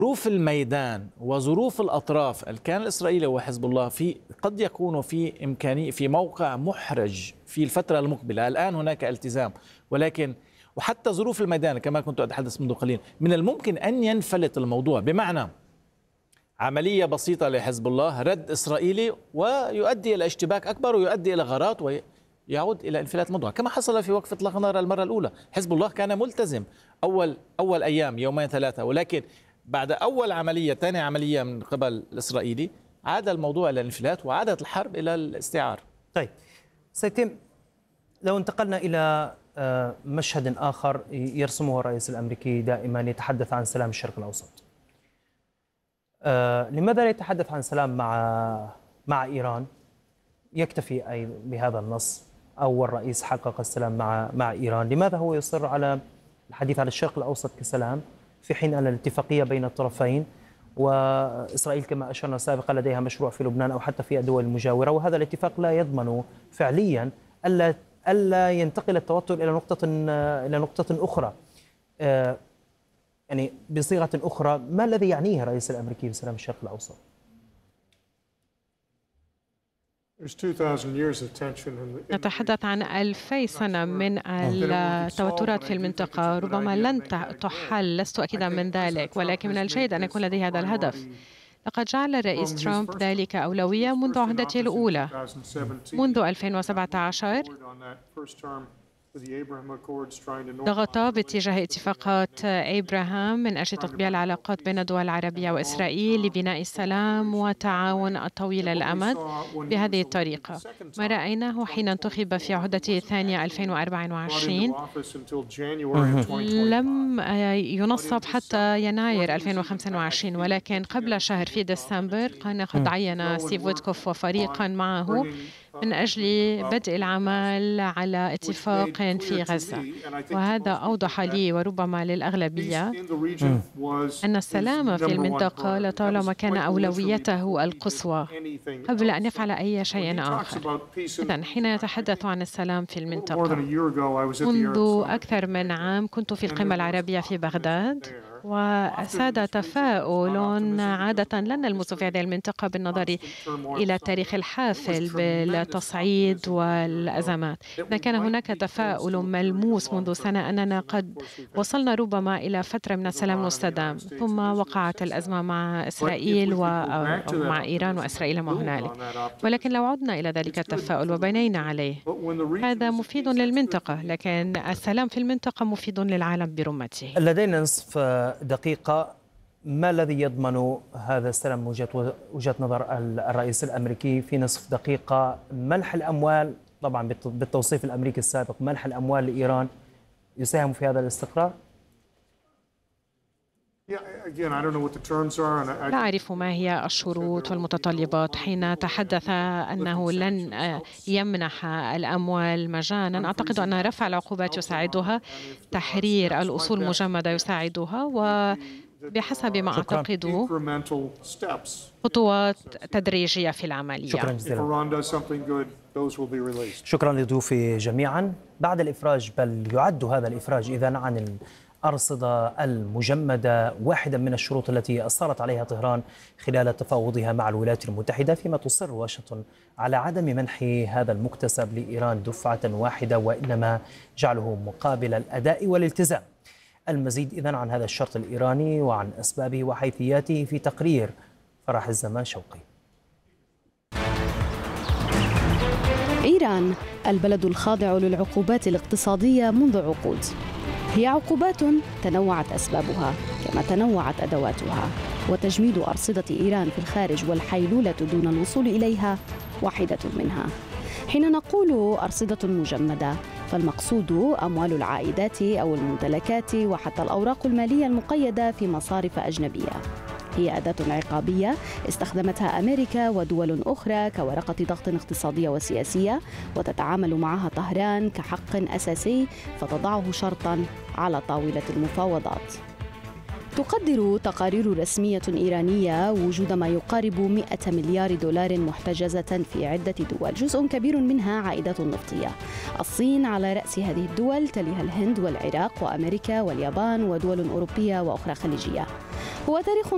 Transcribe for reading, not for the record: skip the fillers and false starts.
ظروف الميدان وظروف الأطراف الكيان الإسرائيلي وحزب الله قد يكونوا في إمكانية في موقع محرج في الفترة المقبلة. الآن هناك التزام، ولكن وحتى ظروف الميدان كما كنت أتحدث منذ قليل من الممكن أن ينفلت الموضوع، بمعنى عملية بسيطة لحزب الله، رد إسرائيلي، ويؤدي إلى اشتباك أكبر ويؤدي إلى غارات ويعود إلى انفلات الموضوع، كما حصل في وقف إطلاق النار المرة الأولى. حزب الله كان ملتزم أول أيام، يومين ثلاثة، ولكن بعد أول عملية ثاني عملية من قبل الإسرائيلي عاد الموضوع إلى الانفلات وعادت الحرب إلى الاستعار. طيب سيتم، لو انتقلنا إلى مشهد آخر يرسمه الرئيس الأمريكي دائما، يتحدث عن سلام الشرق الأوسط. لماذا لا يتحدث عن سلام مع إيران؟ يكتفي أي بهذا النص، أو الرئيس حقق السلام مع إيران. لماذا هو يصر على الحديث عن الشرق الأوسط كسلام في حين أن الاتفاقية بين الطرفين، وإسرائيل كما أشرنا سابقا لديها مشروع في لبنان أو حتى في الدول المجاورة، وهذا الاتفاق لا يضمن فعليا ألا ينتقل التوتر إلى نقطة أخرى. يعني بصيغة أخرى، ما الذي يعنيه الرئيس الأمريكي بسلام الشرق الأوسط؟ نتحدث عن 2000 سنة من التوترات في المنطقة، ربما لن تحل، لست أكيدا من ذلك، ولكن من الجيد أن يكون لديه هذا الهدف. لقد جعل الرئيس ترامب ذلك أولوية منذ عهدته الأولى، منذ 2017 ضغط باتجاه اتفاقات إبراهام من أجل تطبيع العلاقات بين الدول العربية وإسرائيل لبناء السلام والتعاون الطويل الأمد بهذه الطريقة. ما رأيناه حين انتخب في عهدته الثانية 2024 لم ينصب حتى يناير 2025، ولكن قبل شهر في ديسمبر كان قد عين ستيف ويتكوف وفريقا معه من أجل بدء العمل على اتفاق في غزة. وهذا أوضح لي وربما للأغلبية أن السلام في المنطقة لطالما كان أولويته القصوى قبل أن يفعل أي شيء آخر. إذن حين يتحدث عن السلام في المنطقة، منذ أكثر من عام كنت في القمة العربية في بغداد، وساد تفاؤل عادة لا نلمس في هذه المنطقة بالنظر إلى التاريخ الحافل بالتصعيد والأزمات. إذا كان هناك تفاؤل ملموس منذ سنة أننا قد وصلنا ربما إلى فترة من السلام المستدام، ثم وقعت الأزمة مع إسرائيل ومع إيران وإسرائيل ما هنالك. ولكن لو عدنا إلى ذلك التفاؤل وبنينا عليه، هذا مفيد للمنطقة، لكن السلام في المنطقة مفيد للعالم برمته. لدينا نصف دقيقة. ما الذي يضمن هذا السلام من وجهة نظر الرئيس الأمريكي؟ في نصف دقيقة، منح الأموال، طبعا بالتوصيف الأمريكي السابق، منح الأموال لإيران يساهم في هذا الاستقرار؟ لا أعرف ما هي الشروط والمتطلبات. حين تحدث أنه لن يمنح الأموال مجانا، أعتقد أن رفع العقوبات يساعدها، تحرير الأصول المجمدة يساعدها، وبحسب ما أعتقد خطوات تدريجية في العملية. شكرا جزيلا. شكرا لضيوفي جميعا. بعد الإفراج، بل يعد هذا الإفراج إذن عن الأرصدة المجمدة واحدا من الشروط التي أصرت عليها طهران خلال تفاوضها مع الولايات المتحدة، فيما تصر واشنطن على عدم منح هذا المكتسب لإيران دفعة واحدة، وإنما جعله مقابل الأداء والالتزام. المزيد إذن عن هذا الشرط الإيراني وعن أسبابه وحيثياته في تقرير فرح الزمان شوقي. إيران البلد الخاضع للعقوبات الاقتصادية منذ عقود. هي عقوبات تنوعت أسبابها كما تنوعت أدواتها، وتجميد أرصدة إيران في الخارج والحيلولة دون الوصول إليها واحدة منها. حين نقول أرصدة مجمدة، فالمقصود أموال العائدات أو الممتلكات وحتى الأوراق المالية المقيدة في مصارف أجنبية. هي أداة عقابية استخدمتها أمريكا ودول أخرى كورقة ضغط اقتصادية وسياسية، وتتعامل معها طهران كحق أساسي، فتضعه شرطاً على طاولة المفاوضات. تقدر تقارير رسمية إيرانية وجود ما يقارب 100 مليار دولار محتجزة في عدة دول، جزء كبير منها عائدات نفطية. الصين على رأس هذه الدول، تليها الهند والعراق وأمريكا واليابان ودول أوروبية وأخرى خليجية. هو تاريخ